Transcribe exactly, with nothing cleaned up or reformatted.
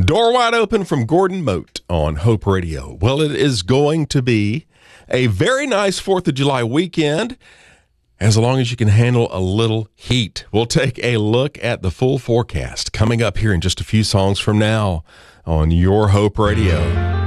Door Wide Open from Gordon Moat on Hope Radio. Well, it is going to be a very nice fourth of July weekend, as long as you can handle a little heat. We'll take a look at the full forecast coming up here in just a few songs from now on your Hope Radio.